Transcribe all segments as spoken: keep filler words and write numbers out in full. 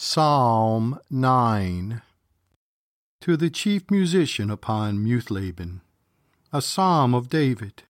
Psalm nine. To the chief musician upon Muthlabben, a psalm of David.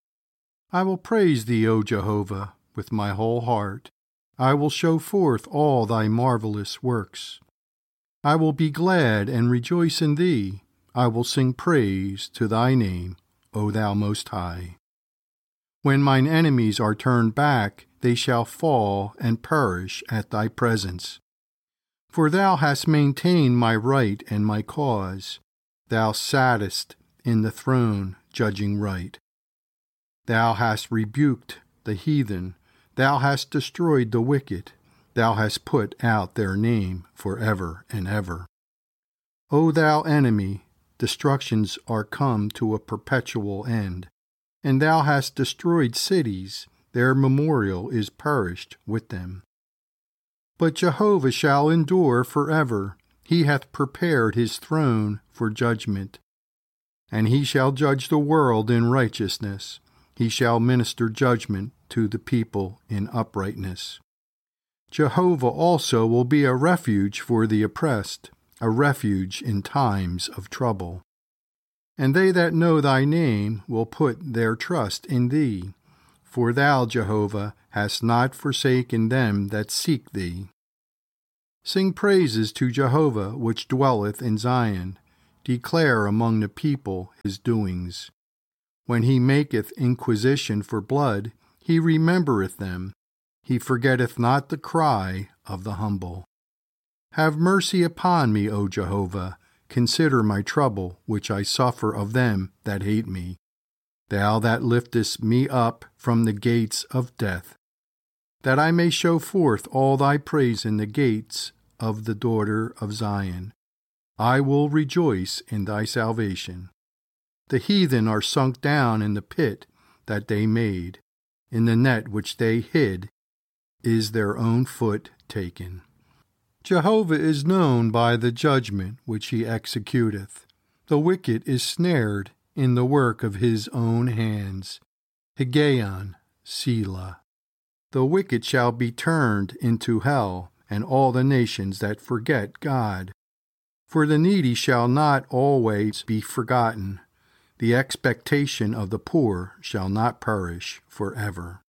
I will praise thee, O Jehovah, with my whole heart. I will show forth all thy marvelous works. I will be glad and rejoice in thee. I will sing praise to thy name, O thou Most High. When mine enemies are turned back, they shall fall and perish at thy presence. For thou hast maintained my right and my cause. Thou sattest in the throne, judging right. Thou hast rebuked the heathen. Thou hast destroyed the wicked. Thou hast put out their name for ever and ever. O thou enemy, destructions are come to a perpetual end. And thou hast destroyed cities. Their memorial is perished with them. But Jehovah shall endure forever. He hath prepared his throne for judgment. And he shall judge the world in righteousness. He shall minister judgment to the people in uprightness. Jehovah also will be a refuge for the oppressed, a refuge in times of trouble. And they that know thy name will put their trust in thee. For thou, Jehovah, hast not forsaken them that seek thee. Sing praises to Jehovah, which dwelleth in Zion. Declare among the people his doings. When he maketh inquisition for blood, he remembereth them. He forgetteth not the cry of the humble. Have mercy upon me, O Jehovah. Consider my trouble, which I suffer of them that hate me. Thou that liftest me up from the gates of death, that I may show forth all thy praise in the gates of the daughter of Zion. I will rejoice in thy salvation. The heathen are sunk down in the pit that they made. In the net which they hid is their own foot taken. Jehovah is known by the judgment which he executeth. The wicked is snared in the work of his own hands. Higgaion, Selah. The wicked shall be turned into hell, and all the nations that forget God. For the needy shall not always be forgotten. The expectation of the poor shall not perish forever.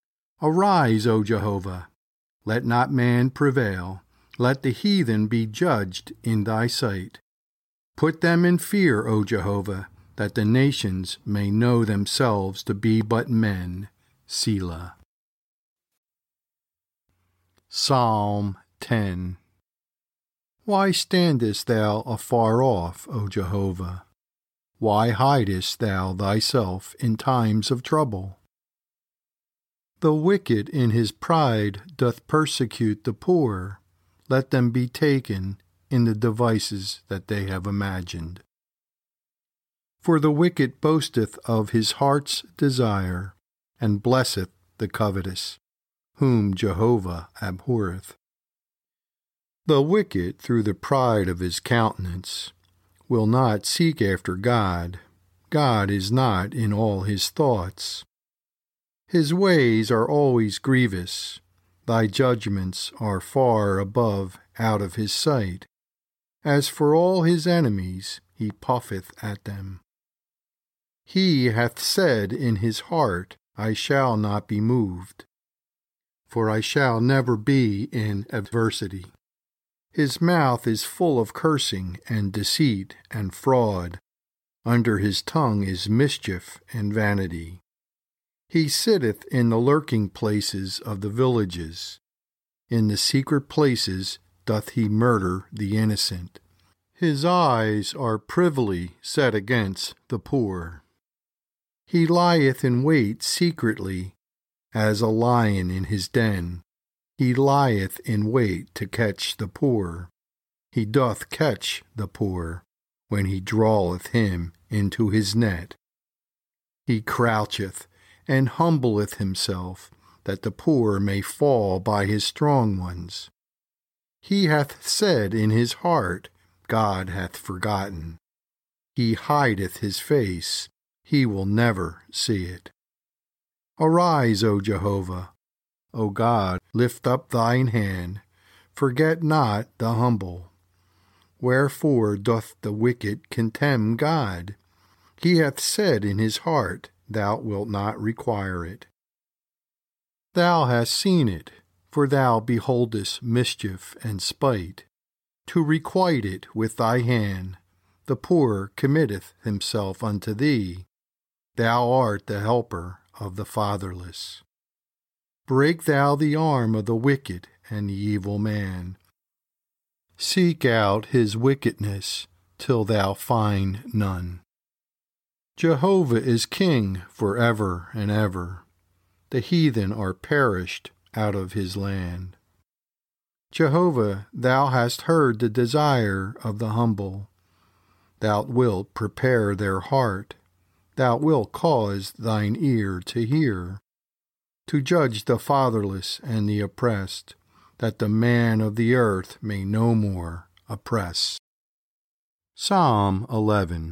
Arise, O Jehovah. Let not man prevail. Let the heathen be judged in thy sight. Put them in fear, O Jehovah, that the nations may know themselves to be but men. Selah. Psalm ten. Why standest thou afar off, O Jehovah? Why hidest thou thyself in times of trouble? The wicked in his pride doth persecute the poor. Let them be taken in the devices that they have imagined. For the wicked boasteth of his heart's desire, and blesseth the covetous, whom Jehovah abhorreth. The wicked, through the pride of his countenance, will not seek after God. God is not in all his thoughts. His ways are always grievous. Thy judgments are far above out of his sight. As for all his enemies, he puffeth at them. He hath said in his heart, I shall not be moved, for I shall never be in adversity. His mouth is full of cursing and deceit and fraud. Under his tongue is mischief and vanity. He sitteth in the lurking places of the villages. In the secret places doth he murder the innocent. His eyes are privily set against the poor. He lieth in wait secretly, as a lion in his den. He lieth in wait to catch the poor. He doth catch the poor, when he draweth him into his net. He croucheth and humbleth himself, that the poor may fall by his strong ones. He hath said in his heart, God hath forgotten. He hideth his face, he will never see it. Arise, O Jehovah. O God, lift up thine hand, forget not the humble. Wherefore doth the wicked contemn God? He hath said in his heart, Thou wilt not require it. Thou hast seen it, for thou beholdest mischief and spite. To requite it with thy hand, the poor committeth himself unto thee. Thou art the helper of the fatherless. Break thou the arm of the wicked and the evil man. Seek out his wickedness till thou find none. Jehovah is king for ever and ever. The heathen are perished out of his land. Jehovah, thou hast heard the desire of the humble. Thou wilt prepare their heart. Thou wilt cause thine ear to hear, to judge the fatherless and the oppressed, that the man of the earth may no more oppress. Psalm eleven.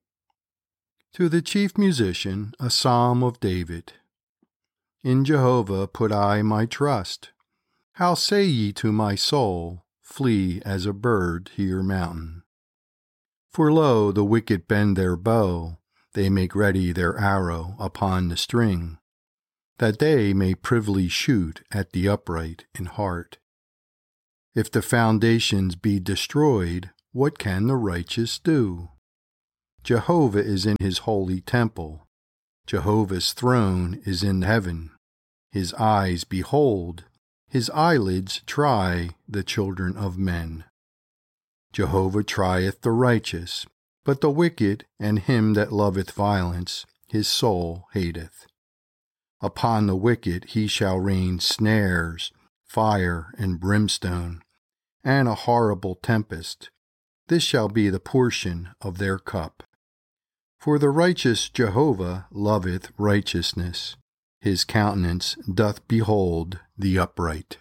To the chief musician, a psalm of David. In Jehovah put I my trust. How say ye to my soul, Flee as a bird to your mountain? For lo, the wicked bend their bow, they make ready their arrow upon the string, that they may privily shoot at the upright in heart. If the foundations be destroyed, what can the righteous do? Jehovah is in his holy temple. Jehovah's throne is in heaven. His eyes behold, his eyelids try the children of men. Jehovah trieth the righteous, but the wicked and him that loveth violence his soul hateth. Upon the wicked he shall rain snares, fire and brimstone, and a horrible tempest. This shall be the portion of their cup. For the righteous Jehovah loveth righteousness. His countenance doth behold the upright.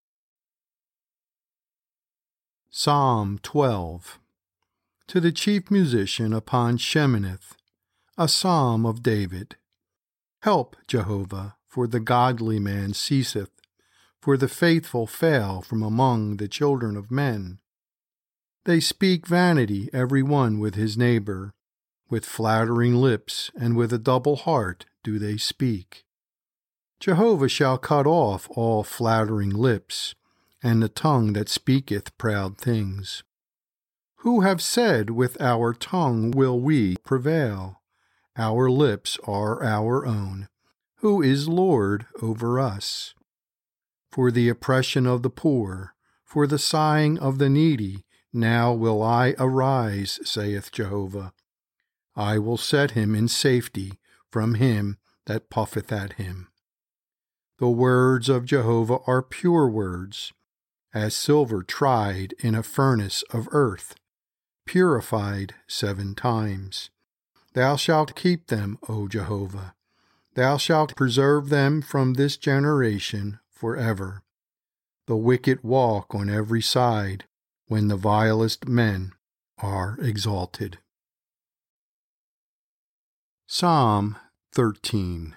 Psalm twelve. To the chief musician upon Sheminith, a psalm of David. Help, Jehovah, for the godly man ceaseth, for the faithful fail from among the children of men. They speak vanity every one with his neighbor, with flattering lips and with a double heart do they speak. Jehovah shall cut off all flattering lips, and the tongue that speaketh proud things. Who have said, with our tongue will we prevail? Our lips are our own. Who is Lord over us? For the oppression of the poor, for the sighing of the needy, now will I arise, saith Jehovah. I will set him in safety from him that puffeth at him. The words of Jehovah are pure words, as silver tried in a furnace of earth, purified seven times. Thou shalt keep them, O Jehovah. Thou shalt preserve them from this generation forever. The wicked walk on every side, when the vilest men are exalted. Psalm thirteen.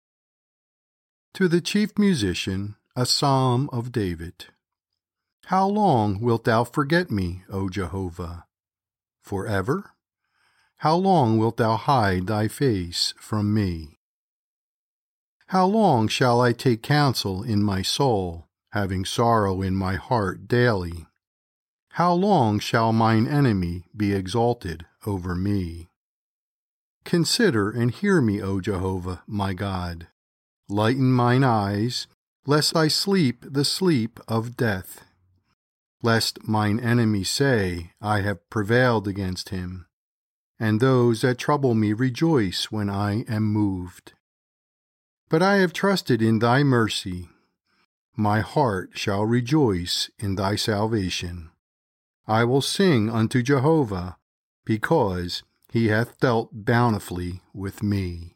To the chief musician, a psalm of David. How long wilt thou forget me, O Jehovah? Forever? How long wilt thou hide thy face from me? How long shall I take counsel in my soul, having sorrow in my heart daily? How long shall mine enemy be exalted over me? Consider and hear me, O Jehovah, my God. Lighten mine eyes, lest I sleep the sleep of death. Lest mine enemy say, I have prevailed against him, and those that trouble me rejoice when I am moved. But I have trusted in thy mercy. My heart shall rejoice in thy salvation. I will sing unto Jehovah, because he hath dealt bountifully with me.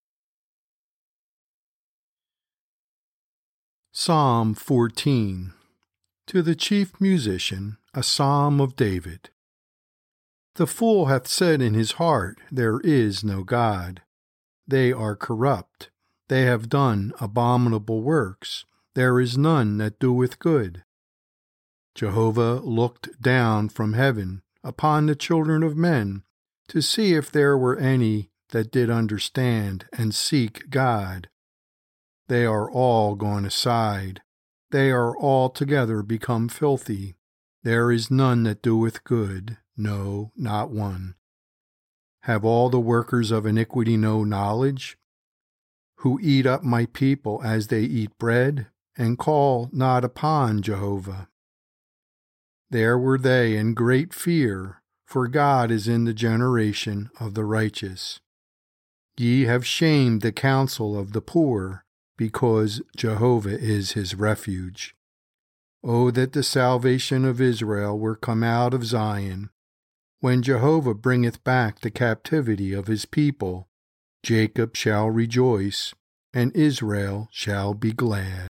Psalm fourteen. To the chief musician, a psalm of David. The fool hath said in his heart, There is no God. They are corrupt. They have done abominable works. There is none that doeth good. Jehovah looked down from heaven upon the children of men to see if there were any that did understand and seek God. They are all gone aside. They are altogether become filthy. There is none that doeth good, no, not one. Have all the workers of iniquity no knowledge, who eat up my people as they eat bread, and call not upon Jehovah? There were they in great fear, for God is in the generation of the righteous. Ye have shamed the counsel of the poor, because Jehovah is his refuge. O that the salvation of Israel were come out of Zion. When Jehovah bringeth back the captivity of his people, Jacob shall rejoice, and Israel shall be glad.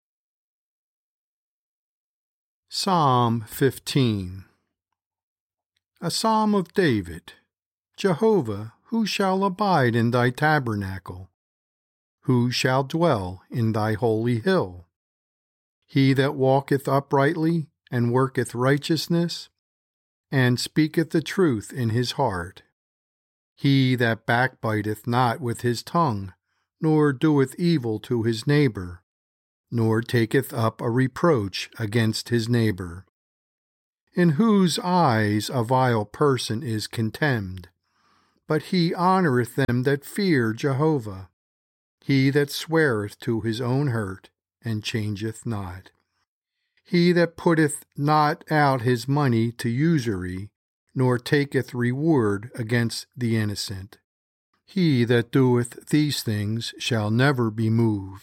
Psalm fifteen. A psalm of David. Jehovah, who shall abide in thy tabernacle? Who shall dwell in thy holy hill? He that walketh uprightly, and worketh righteousness, and speaketh the truth in his heart. He that backbiteth not with his tongue, nor doeth evil to his neighbor, nor taketh up a reproach against his neighbor. In whose eyes a vile person is contemned, but he honoureth them that fear Jehovah. He that sweareth to his own hurt, and changeth not. He that putteth not out his money to usury, nor taketh reward against the innocent. He that doeth these things shall never be moved.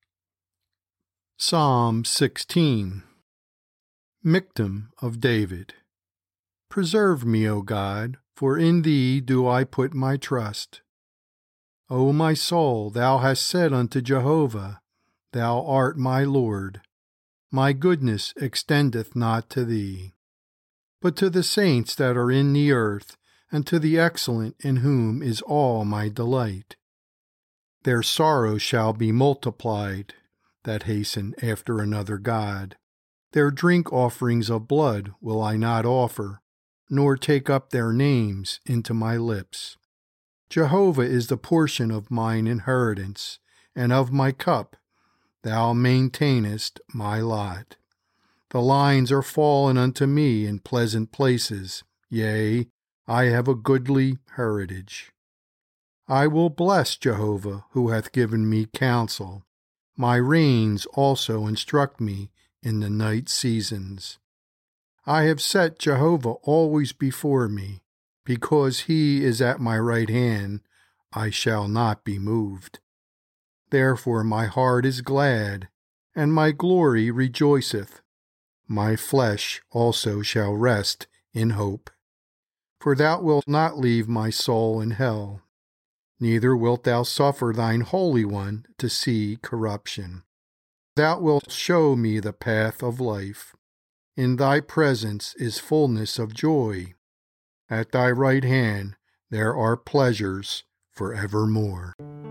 Psalm sixteen. Michtam of David. Preserve me, O God, for in thee do I put my trust. O my soul, thou hast said unto Jehovah, Thou art my Lord. My goodness extendeth not to thee, but to the saints that are in the earth, and to the excellent in whom is all my delight. Their sorrow shall be multiplied, that hasten after another God. Their drink offerings of blood will I not offer, nor take up their names into my lips. Jehovah is the portion of mine inheritance, and of my cup. Thou maintainest my lot. The lines are fallen unto me in pleasant places. Yea, I have a goodly heritage. I will bless Jehovah, who hath given me counsel. My reins also instruct me in the night seasons. I have set Jehovah always before me. Because he is at my right hand, I shall not be moved. Therefore my heart is glad, and my glory rejoiceth. My flesh also shall rest in hope. For thou wilt not leave my soul in hell, neither wilt thou suffer thine Holy One to see corruption. Thou wilt show me the path of life. In thy presence is fullness of joy. At thy right hand there are pleasures forevermore.